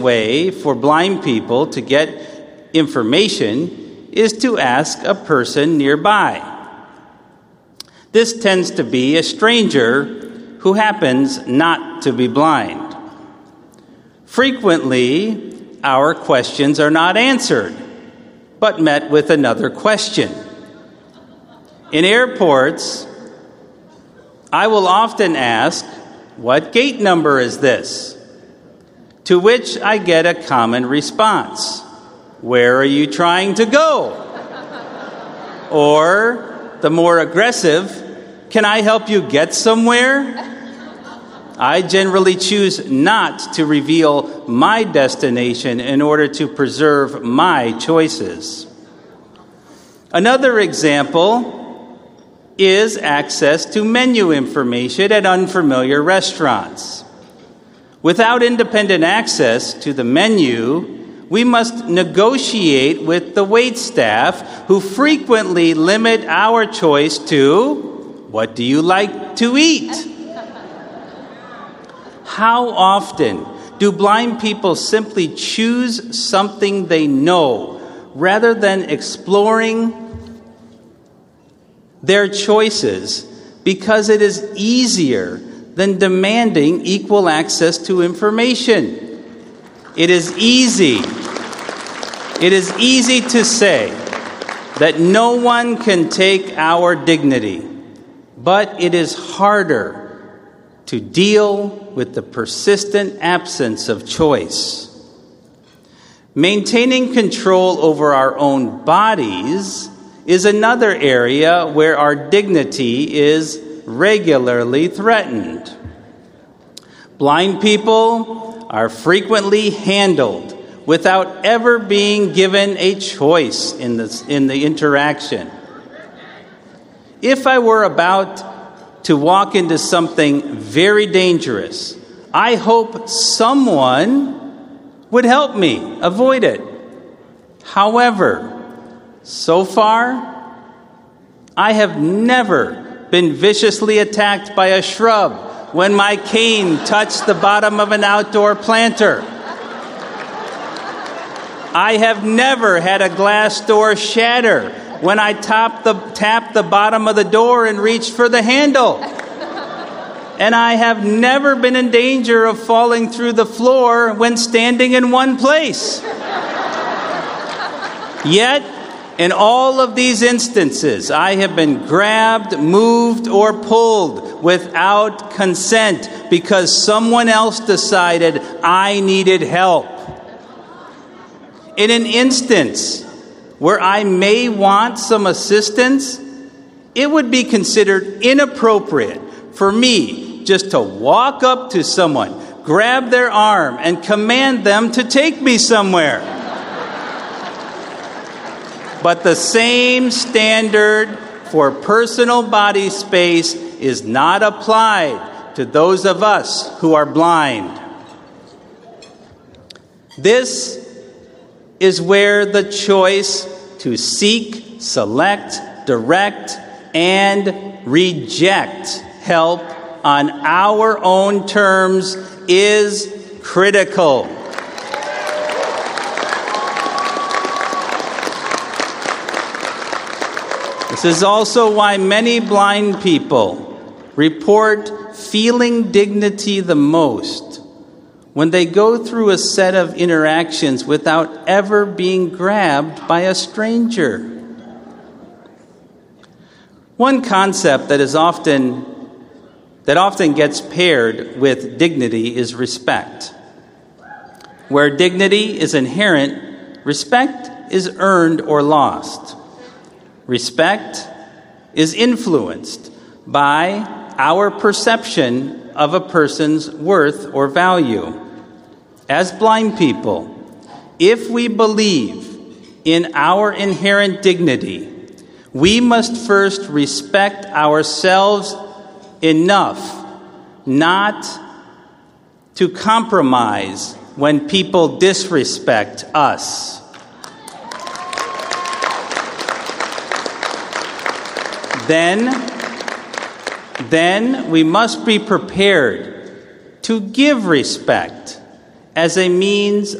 way for blind people to get information is to ask a person nearby. This tends to be a stranger who happens not to be blind. Frequently, our questions are not answered, but met with another question. In airports, I will often ask, "What gate number is this?" To which I get a common response, "Where are you trying to go?" Or, the more aggressive, "Can I help you get somewhere?" I generally choose not to reveal my destination in order to preserve my choices. Another example is access to menu information at unfamiliar restaurants. Without independent access to the menu, we must negotiate with the waitstaff, who frequently limit our choice to, "What do you like to eat?" How often do blind people simply choose something they know rather than exploring their choices because it is easier than demanding equal access to information? It is easy to say that no one can take our dignity, but it is harder to deal with the persistent absence of choice. Maintaining control over our own bodies is another area where our dignity is regularly threatened. Blind people are frequently handled without ever being given a choice in the interaction. If I were about to walk into something very dangerous, I hope someone would help me avoid it. However, so far, I have never been viciously attacked by a shrub when my cane touched the bottom of an outdoor planter. I have never had a glass door shatter when I tapped the bottom of the door and reached for the handle. And I have never been in danger of falling through the floor when standing in one place. Yet, in all of these instances, I have been grabbed, moved, or pulled without consent because someone else decided I needed help. In an instance where I may want some assistance, it would be considered inappropriate for me just to walk up to someone, grab their arm, and command them to take me somewhere. But the same standard for personal body space is not applied to those of us who are blind. This is where the choice to seek, select, direct, and reject help on our own terms is critical. This is also why many blind people report feeling dignity the most when they go through a set of interactions without ever being grabbed by a stranger. One concept that often gets paired with dignity is respect. Where dignity is inherent, respect is earned or lost. Respect is influenced by our perception of a person's worth or value. As blind people, if we believe in our inherent dignity, we must first respect ourselves enough not to compromise when people disrespect us. Then we must be prepared to give respect as a means